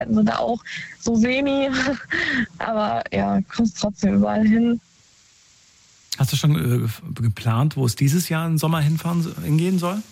sind da auch so semi, aber ja, kommst trotzdem überall hin. Hast du schon geplant, wo es dieses Jahr im Sommer hingehen soll?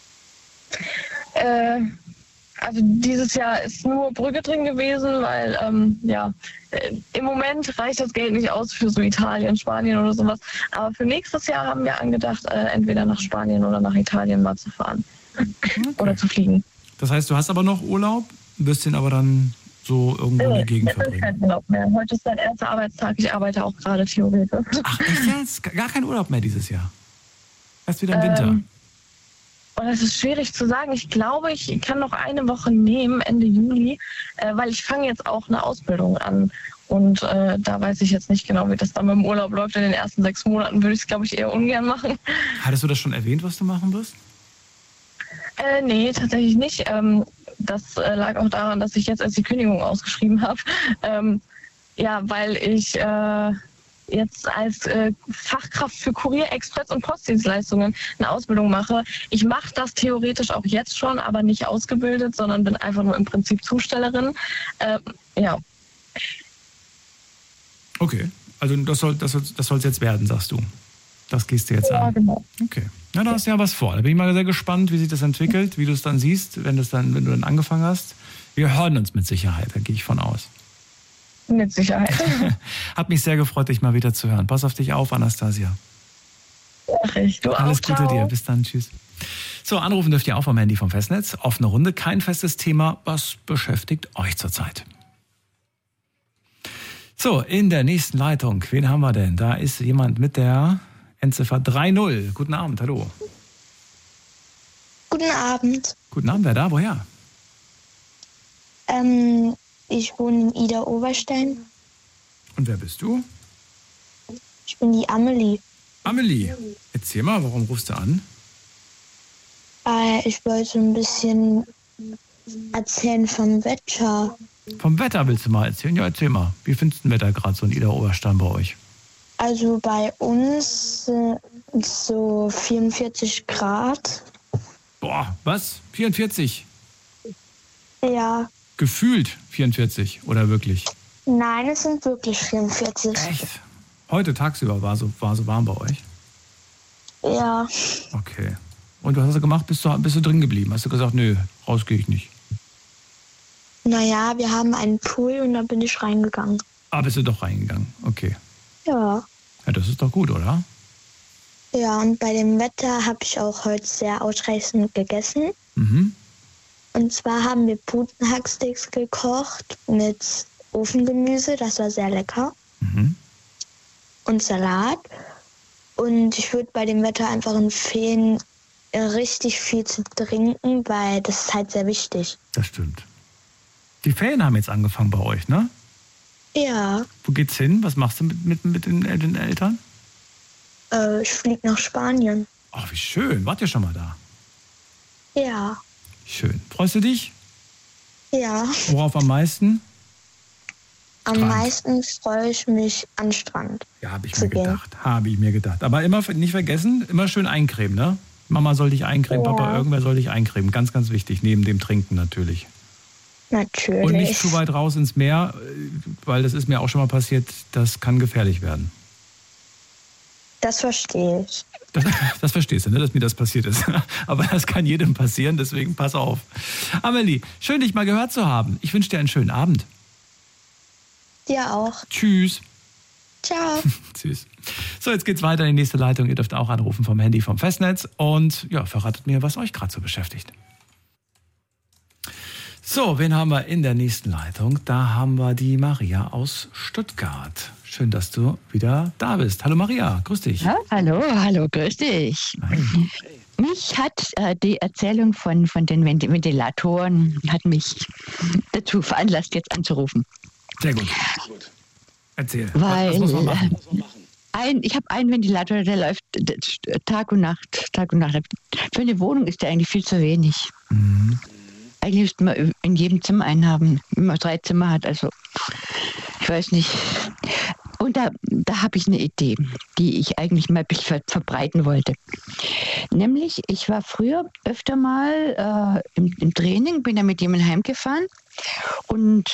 Also dieses Jahr ist nur Brügge drin gewesen, weil im Moment reicht das Geld nicht aus für so Italien, Spanien oder sowas. Aber für nächstes Jahr haben wir angedacht, entweder nach Spanien oder nach Italien mal zu fahren. Okay. Oder zu fliegen. Das heißt, du hast aber noch Urlaub, wirst den aber dann so irgendwo in der Gegend verbringen? Kein Urlaub mehr. Heute ist dein erster Arbeitstag. Ich arbeite auch gerade theoretisch. Ach, echt jetzt? Gar kein Urlaub mehr dieses Jahr? Erst wieder im Winter? Und das ist schwierig zu sagen. Ich glaube, ich kann noch eine Woche nehmen, Ende Juli, weil ich fange jetzt auch eine Ausbildung an. Und da weiß ich jetzt nicht genau, wie das dann mit dem Urlaub läuft. In den ersten 6 Monaten würde ich es, glaube ich, eher ungern machen. Hattest du das schon erwähnt, was du machen wirst? Nee, tatsächlich nicht. Das lag auch daran, dass ich jetzt erst die Kündigung ausgeschrieben habe. Weil ich jetzt als Fachkraft für Kurier, Express und Postdienstleistungen eine Ausbildung mache. Ich mache das theoretisch auch jetzt schon, aber nicht ausgebildet, sondern bin einfach nur im Prinzip Zustellerin. Okay, also das soll jetzt werden, sagst du. Das gehst du jetzt an. Ja, genau. Okay. Na, da hast du ja was vor. Da bin ich mal sehr gespannt, wie sich das entwickelt, wie du es dann siehst, wenn du dann angefangen hast. Wir hören uns mit Sicherheit, da gehe ich von aus. Mit Sicherheit. Hat mich sehr gefreut, dich mal wieder zu hören. Pass auf dich auf, Anastasia. Ach, du Alles auch, Gute ciao. dir. Bis dann. Tschüss. So, anrufen dürft ihr auch vom Handy vom Festnetz. Offene Runde, kein festes Thema. Was beschäftigt euch zurzeit? So, in der nächsten Leitung, wen haben wir denn? Da ist jemand mit der Endziffer 30. Guten Abend, hallo. Guten Abend. Guten Abend, wer da? Woher? Ich wohne in Idar-Oberstein. Und wer bist du? Ich bin die Amelie. Amelie, erzähl mal, warum rufst du an? Ich wollte ein bisschen erzählen vom Wetter. Vom Wetter willst du mal erzählen? Ja, erzähl mal. Wie findest du das Wetter gerade so in Idar-Oberstein bei euch? Also bei uns sind so 44 Grad. Boah, was? 44? Ja. Gefühlt 44 oder wirklich? Nein, es sind wirklich 44. Echt? Heute tagsüber war so warm bei euch? Ja. Okay. Und was hast du gemacht? Bist du drin geblieben? Hast du gesagt, nö, raus gehe ich nicht? Naja, wir haben einen Pool und da bin ich reingegangen. Ah, bist du doch reingegangen? Okay. Ja. Ja, das ist doch gut, oder? Ja, und bei dem Wetter habe ich auch heute sehr ausreichend gegessen. Mhm. Und zwar haben wir Putenhacksticks gekocht mit Ofengemüse, das war sehr lecker. Mhm. Und Salat. Und ich würde bei dem Wetter einfach empfehlen, richtig viel zu trinken, weil das ist halt sehr wichtig. Das stimmt. Die Ferien haben jetzt angefangen bei euch, ne? Ja. Wo geht's hin? Was machst du mit den Eltern? Ich fliege nach Spanien. Ach, wie schön. Wart ihr schon mal da? Ja. Schön. Freust du dich? Ja. Worauf am meisten? Am meisten freue ich mich an Strand. Ja, habe ich mir gedacht. Aber immer nicht vergessen, immer schön eincremen, ne? Mama soll dich eincremen, ja. Papa, irgendwer soll dich eincremen. Ganz, ganz wichtig, neben dem Trinken natürlich. Natürlich. Und nicht zu weit raus ins Meer, weil das ist mir auch schon mal passiert, das kann gefährlich werden. Das verstehe ich. Das verstehst du, ne, dass mir das passiert ist. Aber das kann jedem passieren, deswegen pass auf. Amelie, schön, dich mal gehört zu haben. Ich wünsche dir einen schönen Abend. Dir auch. Tschüss. Ciao. Tschüss. So, jetzt geht's weiter in die nächste Leitung. Ihr dürft auch anrufen vom Handy vom Festnetz. Und ja, verratet mir, was euch gerade so beschäftigt. So, wen haben wir in der nächsten Leitung? Da haben wir die Maria aus Stuttgart. Schön, dass du wieder da bist. Hallo Maria, grüß dich. Ja, hallo, grüß dich. Hi. Mich hat die Erzählung von den Ventilatoren hat mich dazu veranlasst, jetzt anzurufen. Sehr gut. Erzähl. Weil was muss man machen? Ich habe einen Ventilator, der läuft Tag und Nacht. Für eine Wohnung ist der eigentlich viel zu wenig. Mhm. Eigentlich müsste man in jedem Zimmer einen haben, wenn man 3 Zimmer hat. Also, ich weiß nicht. Und da habe ich eine Idee, die ich eigentlich mal verbreiten wollte. Nämlich, ich war früher öfter mal im Training, bin da mit jemandem heimgefahren und